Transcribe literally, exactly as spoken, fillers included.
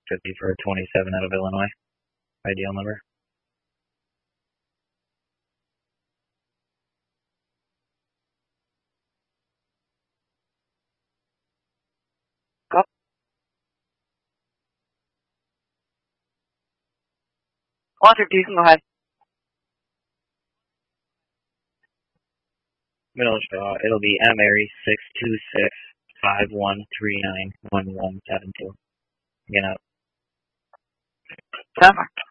fifty for a twenty-seven out of Illinois. Ideal number. Go. Walter, you can go ahead. Middle straw. It'll be M Mary six two six five one three nine one one seven two. Again up. Seven.